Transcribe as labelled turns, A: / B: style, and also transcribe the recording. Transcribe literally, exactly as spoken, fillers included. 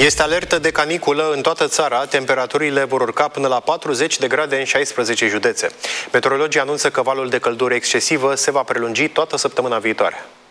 A: Este alertă de caniculă în toată țara, temperaturile vor urca până la patruzeci de grade în șaisprezece județe. Meteorologii anunță că valul de căldură excesivă se va prelungi toată săptămâna viitoare.